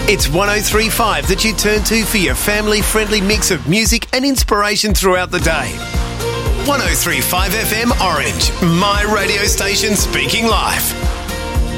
It's 103.5 that you turn to for your family-friendly mix of music and inspiration throughout the day. 103.5 FM Orange, my radio station speaking live.